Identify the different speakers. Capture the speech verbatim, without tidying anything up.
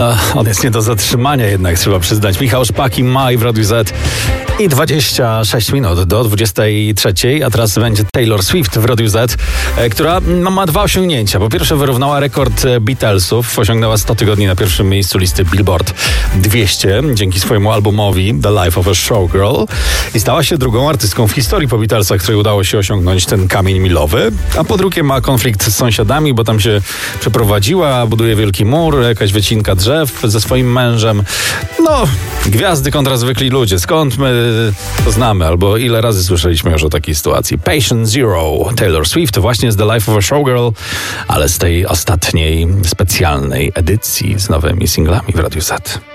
Speaker 1: No, on jest nie do zatrzymania jednak, trzeba przyznać. Michał Szpak i Maj w Radiu Z. I dwadzieścia sześć minut do dwudziestej trzeciej, a teraz będzie Taylor Swift w Radiu Z, która no, ma dwa osiągnięcia. Po pierwsze wyrównała rekord Beatlesów, osiągnęła sto tygodni na pierwszym miejscu listy Billboard dwieście dzięki swojemu albumowi The Life of a Showgirl i stała się drugą artystką w historii po Beatlesach, której udało się osiągnąć ten kamień milowy. A po drugie ma konflikt z sąsiadami, bo tam się przeprowadziła, buduje wielki mur, jakaś wycinka drzew ze swoim mężem. No, gwiazdy kontra zwykli ludzie. Skąd my to znamy? Albo ile razy słyszeliśmy już o takiej sytuacji? Patient Zero, Taylor Swift, właśnie z The Life of a Showgirl, ale z tej ostatniej specjalnej edycji z nowymi singlami w Radiu Z.